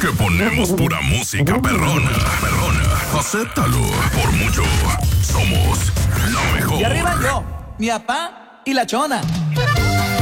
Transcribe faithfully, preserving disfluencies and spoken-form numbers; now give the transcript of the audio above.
que ponemos pura música perrona. Perrona. Acéptalo. Por mucho. Somos la mejor. Y arriba yo, mi papá y la chona.